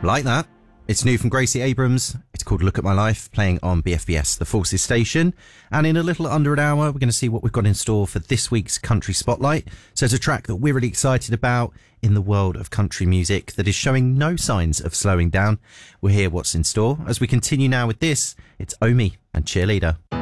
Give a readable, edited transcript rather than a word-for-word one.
Like that. It's new from Gracie Abrams. It's called Look at My Life, playing on BFBS, the Forces station. And in a little under an hour, we're going to see what we've got in store for this week's Country Spotlight. So it's a track that we're really excited about in the world of country music that is showing no signs of slowing down. We'll hear what's in store as we continue now with this. It's Omi and Cheerleader.